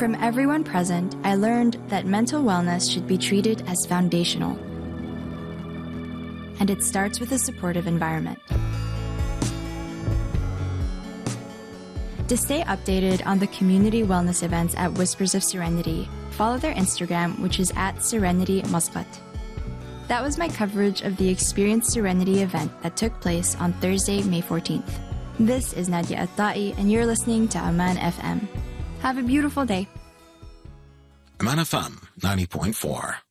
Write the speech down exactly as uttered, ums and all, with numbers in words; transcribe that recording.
From everyone present, I learned that mental wellness should be treated as foundational. And it starts with a supportive environment. To stay updated on the community wellness events at Whispers of Serenity, follow their Instagram, which is at Serenity Muscat. That was my coverage of the Experience Serenity event that took place on Thursday, May fourteenth. This is Nadia Attai, and you're listening to Aman F M. Have a beautiful day. Aman F M ninety point four.